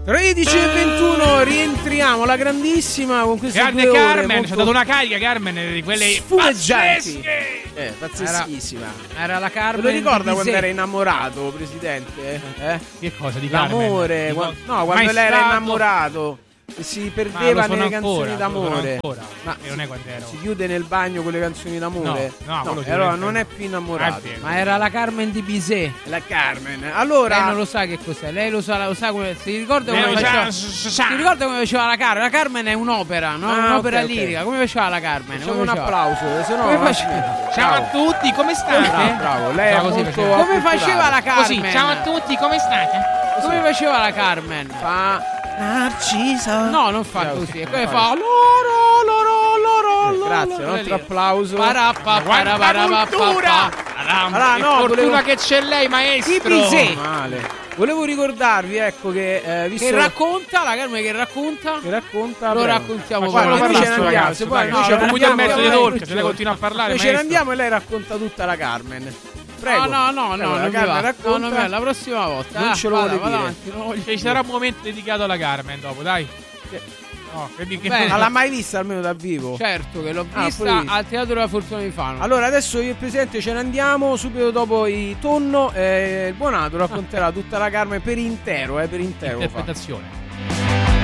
13:21, rientriamo la grandissima con queste grande 2 ore Carmen, molto ci ha dato una carica Carmen di quelle sfumeggianti. pazzesche. Pazzeschissima. Era la Carmen. Te lo ricorda di quando Bizet? era innamorato, presidente? Che cosa di Carmen? L'amore, quando lei era innamorato e si perdeva nelle canzoni d'amore. Ma non è quando ero. Si chiude nel bagno con le canzoni d'amore? No, allora non è più innamorato. Ma era la Carmen di Bizet. La Carmen. Allora lei non lo sa che cos'è. Lei lo sa come si ricorda come faceva. Si ricorda come faceva la Carmen? La Carmen è un'opera, no? Un'opera lirica. Come faceva la Carmen? Facciamo un applauso, se no ciao a tutti, come state? Bravo, lei è molto come faceva la Carmen? Così, ciao a tutti, come state? Come faceva la Carmen? Fa Narciso. No, non fa così. E poi fa loro. Grazie, un altro applauso. Cultura. Fortuna che c'è lei, maestro. Male. Volevo ricordarvi, ecco, che visto che racconta la Carmen che racconta lo raccontiamo poi. Noi ce ne andiamo. Se poi noi ce ne andiamo mezzo di dolce, se lei continua a parlare. Noi ce ne andiamo e lei racconta tutta la Carmen. Prego. No, la Carmen racconta. No, la prossima volta. Non ce lo vuole dire. Avanti, ci sarà un momento dedicato alla Carmen dopo, dai. Ma l'ha mai vista almeno dal vivo? Certo che l'ho vista al Teatro della Fortuna di Fano. Allora adesso io e il Presidente ce ne andiamo. Subito dopo i Tonno il Buonato racconterà tutta la Carmen per intero. Interpretazione.